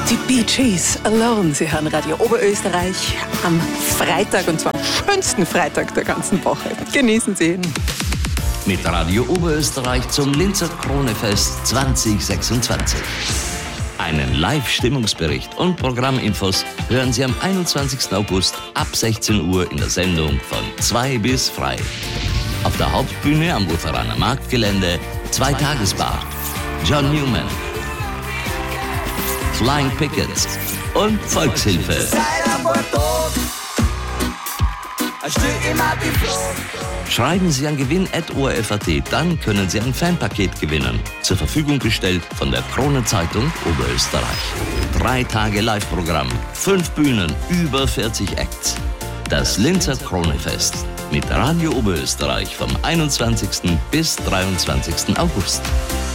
Die Bee Gees, Alone. Sie hören Radio Oberösterreich am Freitag, und zwar am schönsten Freitag der ganzen Woche. Genießen Sie ihn. Mit Radio Oberösterreich zum Linzer Kronefest 2026. Einen Live-Stimmungsbericht und Programminfos hören Sie am 21. August ab 16 Uhr in der Sendung von 2 bis frei. Auf der Hauptbühne am Urferaner Marktgelände 2 Tagesbar, John Newman, Flying Pickets und Volkshilfe. Schreiben Sie an gewinn@orf.at, dann können Sie ein Fanpaket gewinnen. Zur Verfügung gestellt von der Kronenzeitung Oberösterreich. 3 Tage Live-Programm, 5 Bühnen, über 40 Acts. Das Linzer Kronefest mit Radio Oberösterreich vom 21. bis 23. August.